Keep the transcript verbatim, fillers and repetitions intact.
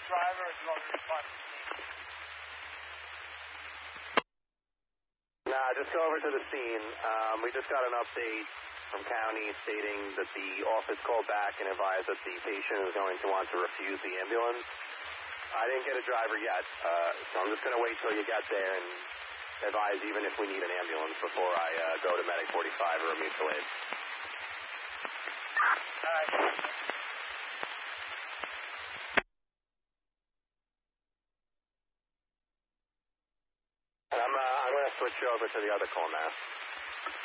driver as well as respond to the scene? Nah, just go over to the scene. Um, we just got an update from county stating that the office called back and advised that the patient is going to want to refuse the ambulance. I didn't get a driver yet, uh, so I'm just going to wait till you get there and advise even if we need an ambulance before I uh, go to Medic forty-five or a mutual aid. All right. I'm, uh, I'm going to switch over to the other call now.